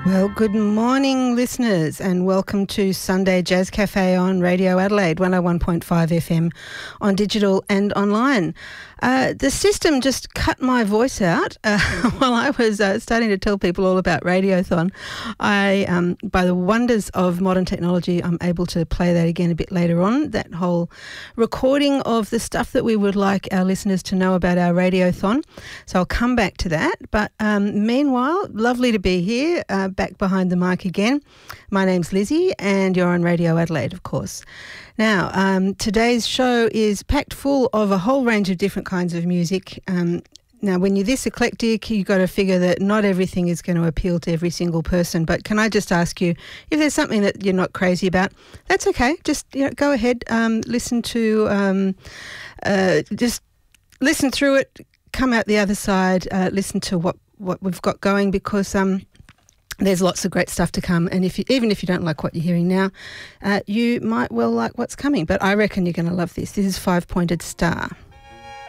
Well, good morning, listeners, and welcome to Sunday Jazz Cafe on Radio Adelaide, 101.5 FM on digital and online. The system just cut my voice out while I was starting to tell people all about Radiothon. By the wonders of modern technology, I'm able to play that again a bit later on, that whole recording of the stuff that we would like our listeners to know about our Radiothon. So I'll come back to that. But meanwhile, lovely to be here, back behind the mic again. My name's Lizzie and you're on Radio Adelaide, of course. Now, today's show is packed full of a whole range of different kinds of music. Now, when you're this eclectic, you've got to figure that not everything is going to appeal to every single person. But can I just ask you, if there's something that you're not crazy about, that's okay. Just go ahead, listen to, just listen through it, come out the other side, listen to what we've got going, because there's lots of great stuff to come, and even if you don't like what you're hearing now, you might well like what's coming. But I reckon you're going to love this. This is Five Pointed Star.